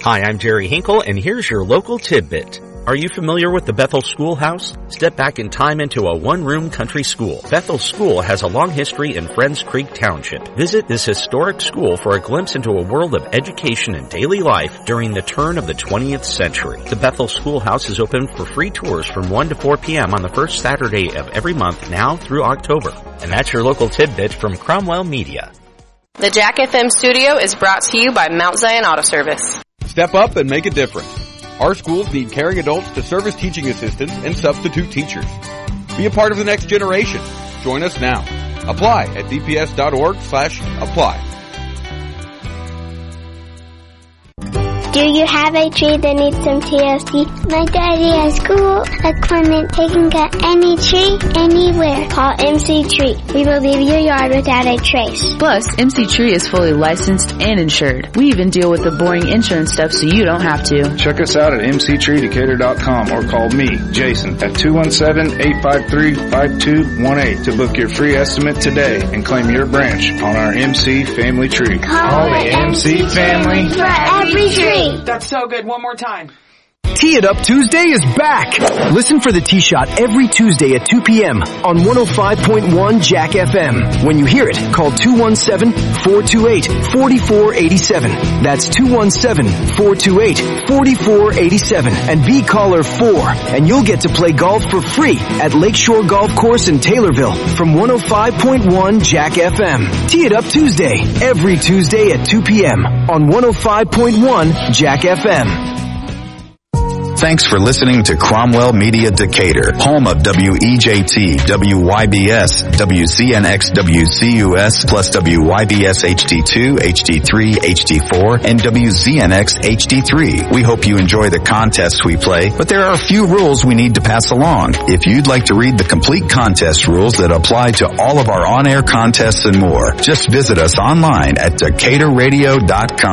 Hi, I'm Jerry Hinkle, and here's your local tidbit. Are you familiar with the Bethel Schoolhouse? Step back in time into a one-room country school. Bethel School has a long history in Friends Creek Township. Visit this historic school for a glimpse into a world of education and daily life during the turn of the 20th century. The Bethel Schoolhouse is open for free tours from 1 to 4 p.m. on the first Saturday of every month now through October. And that's your local tidbit from Cromwell Media. The Jack FM studio is brought to you by Mount Zion Auto Service. Step up and make a difference. Our schools need caring adults to serve as teaching assistants and substitute teachers. Be a part of the next generation. Join us now. Apply at dps.org/apply. Do you have a tree that needs some TLC? My daddy has cool equipment taking cut any tree, anywhere. Call MC Tree. We will leave your yard without a trace. Plus, MC Tree is fully licensed and insured. We even deal with the boring insurance stuff so you don't have to. Check us out at mctreedecatur.com or call me, Jason, at 217-853-5218 to book your free estimate today and claim your branch on our MC Family Tree. Call the MC Family for every tree. That's so good. One more time. Tee It Up Tuesday is back. Listen for the Tee Shot every Tuesday at 2 p.m. on 105.1 Jack FM. When you hear it, call 217-428-4487. That's 217-428-4487 and be caller 4. And you'll get to play golf for free at Lakeshore Golf Course in Taylorville from 105.1 Jack FM. Tee It Up Tuesday, every Tuesday at 2 p.m. on 105.1 Jack FM. Thanks for listening to Cromwell Media Decatur, home of WEJT, WYBS, WZNX, WCUS, plus WYBS HD2, HD3, HD4, and WZNX HD3. We hope you enjoy the contests we play, but there are a few rules we need to pass along. If you'd like to read the complete contest rules that apply to all of our on-air contests and more, just visit us online at DecaturRadio.com.